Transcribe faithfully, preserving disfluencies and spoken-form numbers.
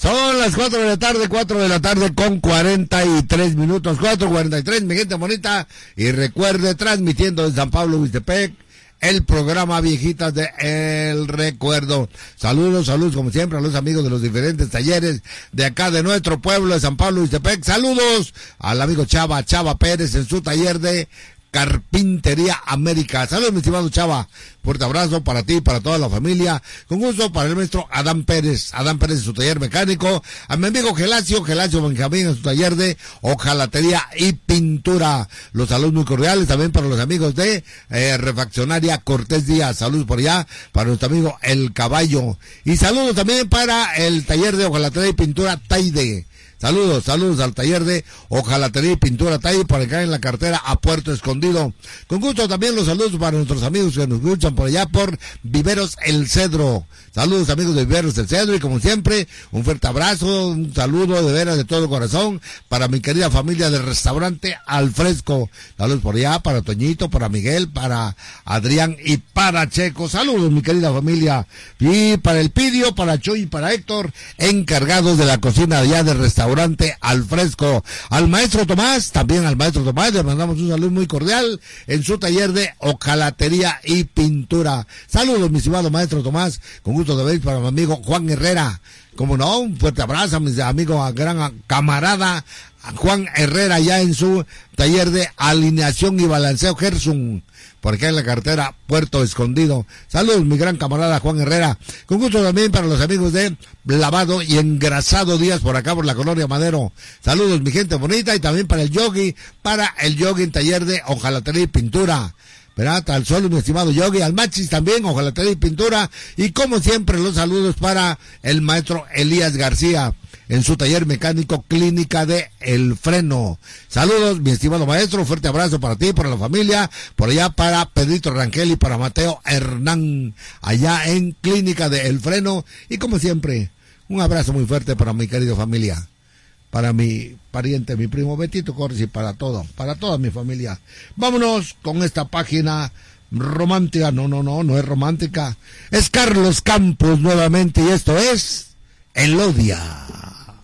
Son las cuatro de la tarde, cuatro de la tarde con cuarenta y tres minutos, cuatro cuarenta y tres, mi gente bonita. Y recuerde, transmitiendo de San Pablo, Huixtepec, el programa Viejitas de El Recuerdo. Saludos, saludos como siempre a los amigos de los diferentes talleres de acá de nuestro pueblo de San Pablo, Huixtepec. Saludos al amigo Chava, Chava Pérez en su taller de Carpintería América. Saludos, mi estimado Chava. Fuerte abrazo para ti y para toda la familia. Con gusto para el maestro Adán Pérez. Adán Pérez en su taller mecánico. A mi amigo Gelacio, Gelacio Benjamín en su taller de hojalatería y pintura. Los saludos muy cordiales también para los amigos de eh, Refaccionaria Cortés Díaz. Saludos por allá para nuestro amigo El Caballo. Y saludos también para el taller de hojalatería y pintura Taide. Saludos, saludos al taller de hojalatería y pintura Taide por acá en la cartera a Puerto Escondido. Con gusto también los saludos para nuestros amigos que nos escuchan por allá por Viveros El Cedro. Saludos amigos de Viveros El Cedro y como siempre un fuerte abrazo, un saludo de veras de todo corazón para mi querida familia del restaurante Al Fresco. Saludos por allá para Toñito, para Miguel, para Adrián y para Checo. Saludos mi querida familia. Y para el Pidio, para Chuy y para Héctor, encargados de la cocina allá del restaurante Restaurante Al Fresco. Al maestro Tomás, también al maestro Tomás, le mandamos un saludo muy cordial en su taller de hojalatería y pintura. Saludos, mi estimado maestro Tomás, con gusto de ver para mi amigo Juan Herrera. Como no, un fuerte abrazo a mis amigos, gran camarada Juan Herrera, ya en su taller de alineación y balanceo Gerson, por acá en la cartera Puerto Escondido. Saludos, mi gran camarada Juan Herrera. Con gusto también para los amigos de Lavado y Engrasado Díaz, por acá por la Colonia Madero. Saludos, mi gente bonita, y también para el Yogi, para el Yogi en taller de hojalatería y pintura. ¿Verdad? Al solo, mi estimado Yogi, al Machis también, hojalatería y pintura. Y como siempre, los saludos para el maestro Elías García en su taller mecánico Clínica de El Freno. Saludos, mi estimado maestro, fuerte abrazo para ti, para la familia, por allá para Pedrito Rangel y para Mateo Hernán, allá en Clínica de El Freno. Y como siempre, un abrazo muy fuerte para mi querida familia, para mi pariente, mi primo Betito Corres y para todo, para toda mi familia. Vámonos con esta página romántica. No, no, no, no es romántica. Es Carlos Campos nuevamente y esto es Elodia.